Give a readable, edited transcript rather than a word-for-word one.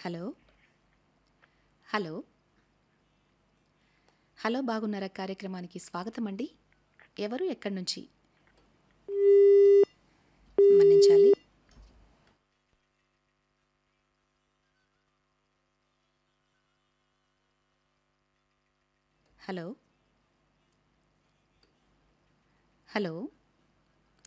Hello. Hello. Hello బాగున్నారా కార్యక్రమానికి స్వాగతమండి. ఎవరు ఎక్కడి నుంచి? మన్నించాలి. హలో. హలో.